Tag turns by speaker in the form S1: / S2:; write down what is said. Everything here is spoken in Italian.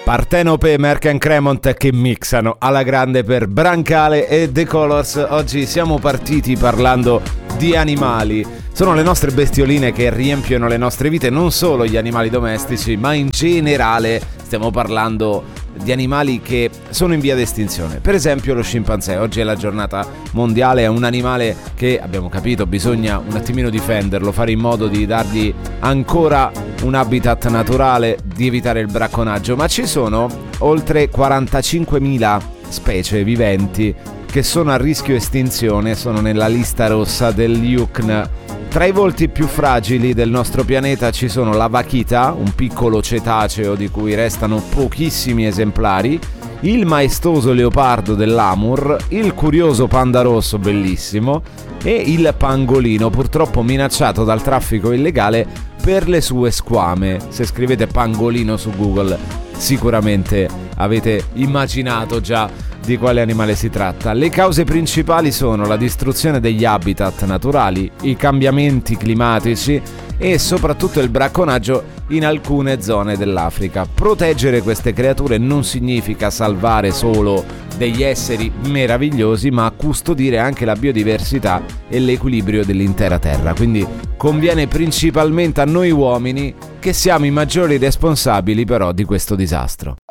S1: Partenope, Merck & Cremont che mixano alla grande per Brancale e The Colors. Oggi siamo partiti parlando di animali. Sono le nostre bestioline che riempiono le nostre vite, non solo gli animali domestici, ma in generale stiamo parlando di animali che sono in via di estinzione. Per esempio lo scimpanzé. Oggi è la giornata mondiale, è un animale che, abbiamo capito, bisogna un attimino difenderlo, fare in modo di dargli ancora un habitat naturale, di evitare il bracconaggio, ma ci sono oltre 45.000 specie viventi che sono a rischio estinzione, sono nella lista rossa dell'IUCN. Tra i volti più fragili del nostro pianeta ci sono la vaquita, un piccolo cetaceo di cui restano pochissimi esemplari, il maestoso leopardo dell'Amur, il curioso panda rosso bellissimo e il pangolino, purtroppo minacciato dal traffico illegale per le sue squame. Se scrivete pangolino su Google sicuramente avete immaginato già di quale animale si tratta. Le cause principali sono la distruzione degli habitat naturali, i cambiamenti climatici e soprattutto il bracconaggio in alcune zone dell'Africa. Proteggere queste creature non significa salvare solo degli esseri meravigliosi, ma custodire anche la biodiversità e l'equilibrio dell'intera terra. Quindi conviene principalmente a noi uomini, che siamo i maggiori responsabili però di questo disastro.